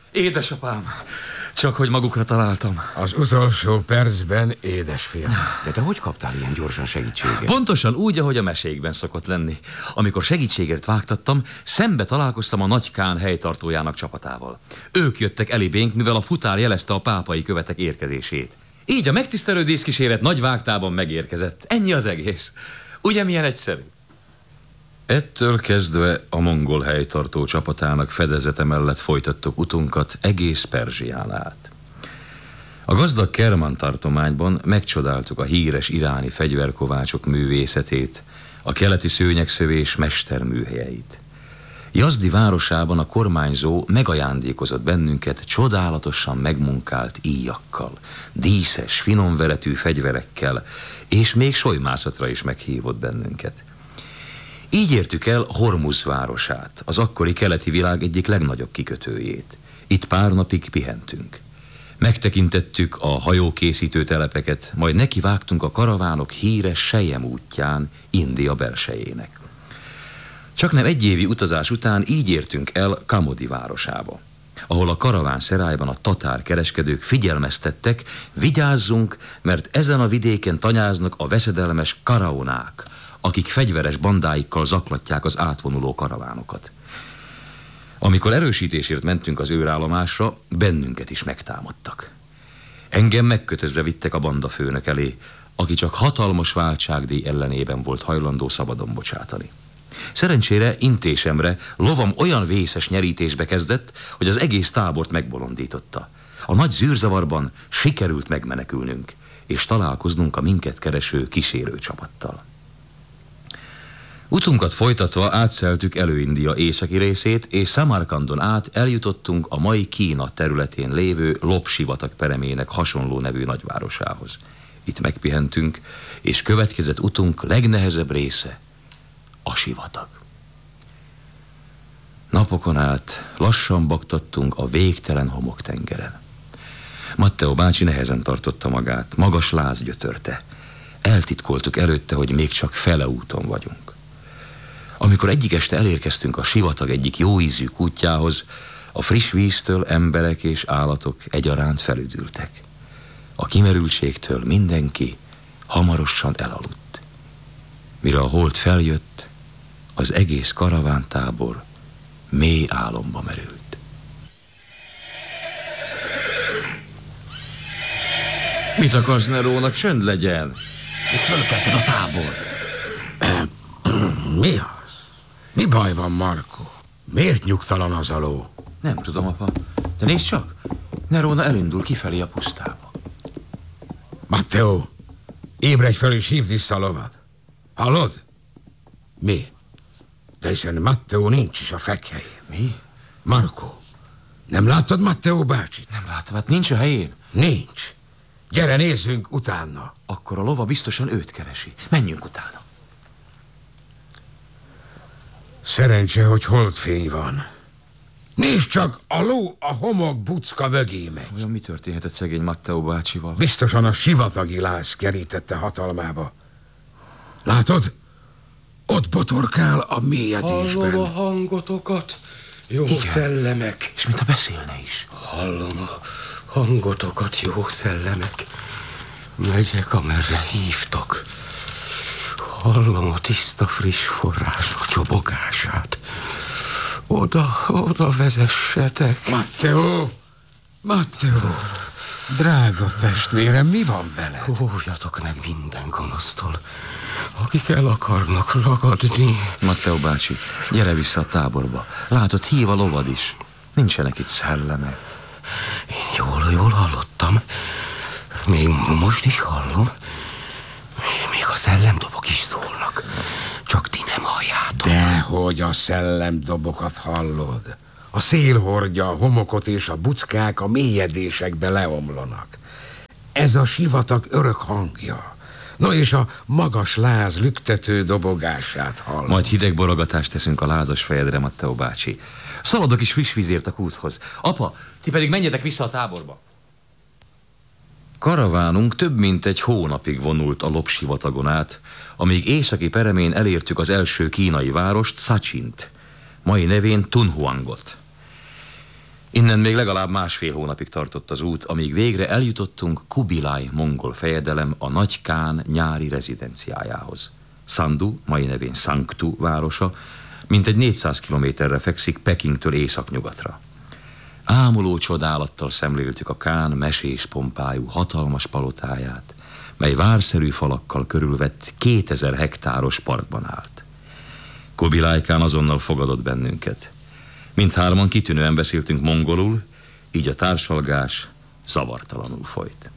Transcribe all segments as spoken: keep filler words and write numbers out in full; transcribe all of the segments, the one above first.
Édesapám, csak hogy magukra találtam. Az utolsó percben, édesfiam. De te hogy kaptál ilyen gyorsan segítséget? Pontosan úgy, ahogy a mesékben szokott lenni. Amikor segítségért vágtattam, szembe találkoztam a Nagy Kán helytartójának csapatával. Ők jöttek elibénk, mivel a futár jelezte a pápai követek érkezését. Így a megtisztelő díszkíséret nagy vágtában megérkezett. Ennyi az egész. Ugye milyen egyszerű? Ettől kezdve a mongol helytartó csapatának fedezete mellett folytattuk utunkat egész Perzsián át. A gazdag Kerman tartományban megcsodáltuk a híres iráni fegyverkovácsok művészetét, a keleti szőnyegszövés mesterműhelyeit. Jazdi városában a kormányzó megajándékozott bennünket csodálatosan megmunkált íjakkal, díszes, finomveretű fegyverekkel, és még solymászatra is meghívott bennünket. Így értük el Hormuz városát, az akkori keleti világ egyik legnagyobb kikötőjét. Itt pár napig pihentünk. Megtekintettük a hajókészítő telepeket, majd nekivágtunk a karavánok híres Sejem útján, India belsejének. Csaknem egyévi utazás után így értünk el Kamodi városába, ahol a karaván szerájban a tatár kereskedők figyelmeztettek, vigyázzunk, mert ezen a vidéken tanyáznak a veszedelmes karaonák, akik fegyveres bandáikkal zaklatják az átvonuló karavánokat. Amikor erősítésért mentünk az őrállomásra, bennünket is megtámadtak. Engem megkötözve vittek a banda főnök elé, aki csak hatalmas váltságdíj ellenében volt hajlandó szabadon bocsátani. Szerencsére intésemre lovam olyan vészes nyerítésbe kezdett, hogy az egész tábort megbolondította. A nagy zűrzavarban sikerült megmenekülnünk, és találkoznunk a minket kereső kísérőcsapattal. Utunkat folytatva átszeltük Elő-India északi részét, és Samarkandon át eljutottunk a mai Kína területén lévő Lop-sivatag peremének hasonló nevű nagyvárosához. Itt megpihentünk, és következett utunk legnehezebb része, a sivatag. Napokon át lassan baktattunk a végtelen homoktengeren. Matteo bácsi nehezen tartotta magát, magas láz gyötörte. Eltitkoltuk előtte, hogy még csak fele úton vagyunk. Amikor egyik este elérkeztünk a sivatag egyik jóízű kútjához, a friss víztől emberek és állatok egyaránt felüdültek. A kimerültségtől mindenki hamarosan elaludt. Mire a hold feljött, az egész karavántábor mély álomba merült. Mit akarsz, Nerónak? Csönd legyen! Még fölkelted a tábort. Mi az? Mi baj van, Markó? Miért nyugtalan az a ló? Nem tudom, apa. De nézd csak! Neróna elindul kifelé a pusztába. Matteo, ébredj fel és hívd vissza a lovad. Hallod? Mi? De hiszen Matteo nincs is a fekhelyén. Mi? Markó, nem láttad Matteo bácsit? Nem látom, hát nincs a helyén. Nincs. Gyere, nézzünk utána. Akkor a lova biztosan őt keresi. Menjünk utána. Szerencse, hogy holdfény van. Nézd csak, a ló a homok bucka mögé megy. Olyan mi történhetett szegény Matteo bácsival? Biztosan a sivatagi láz kerítette hatalmába. Látod? Ott botorkál a mélyedésben. Hallom a hangotokat, jó Igen. szellemek. És mintha beszélne is. Hallom a hangotokat, jó szellemek. Megyek, amerre hívtok. Hallom a tiszta, friss források csobogását. Oda, oda vezessetek. Matteo! Matteo! Drága testvérem, mi van veled? Óvjatok meg minden gonosztól, akik el akarnak ragadni. Matteo bácsi, gyere vissza a táborba. Látod, hív a lovad is. Nincsenek itt szellemek. Én jól, jól hallottam. Még most is hallom. Még a szellemdobok is szólnak. Csak ti nem halljátok. Dehogy a szellemdobokat hallod. A szél hordja a homokot, és a buckák a mélyedésekbe leomlanak. Ez a sivatag örök hangja. No, és a magas láz lüktető dobogását hallom. Majd hideg borogatást teszünk a lázas fejedre, Matteo bácsi. Szaladok is friss vízért a kúthoz. Apa, ti pedig menjetek vissza a táborba. Karavánunk több mint egy hónapig vonult a Lop-sivatagon át, amíg északi peremén elértük az első kínai várost, Szacsint, mai nevén Tunhuangot. Innen még legalább másfél hónapig tartott az út, amíg végre eljutottunk Kubilai mongol fejedelem a Nagy Kán nyári rezidenciájához. Sandu, mai nevén Sangtu városa, mintegy négyszáz kilométerre fekszik Pekingtől északnyugatra. Ámuló csodálattal szemléltük a Kán mesés pompájú hatalmas palotáját, mely várszerű falakkal körülvett kétezer hektáros parkban állt. Kubilai Kán azonnal fogadott bennünket. Mindhárman kitűnően beszéltünk mongolul, így a társalgás zavartalanul folyt.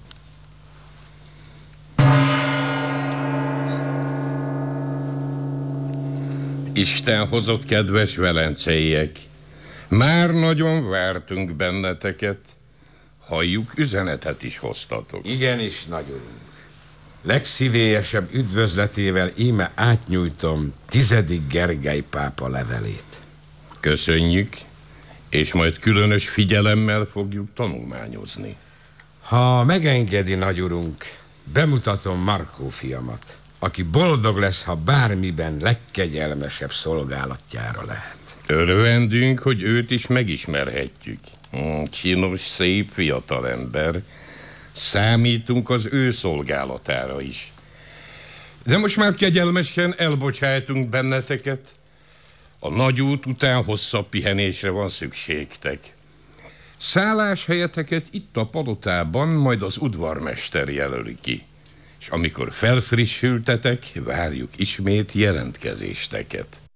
Isten hozott, kedves velenceiek! Már nagyon vártunk benneteket. Halljuk, üzenetet is hoztatok. Igenis, nagyurunk. Legszívélyesebb üdvözletével íme átnyújtom tizedik Gergely pápa levelét. Köszönjük, és majd különös figyelemmel fogjuk tanulmányozni. Ha megengedi, nagyurunk, bemutatom Markó fiamat, aki boldog lesz, ha bármiben legkegyelmesebb szolgálatjára lehet. Örvendünk, hogy őt is megismerhetjük. Hmm, csinos, szép fiatalember. Számítunk az ő szolgálatára is. De most már kegyelmesen elbocsájtunk benneteket. A nagy út után hosszabb pihenésre van szükségtek. Szálláshelyeteket itt a palotában majd az udvarmester jelöli ki. És amikor felfrissültetek, várjuk ismét jelentkezésteket.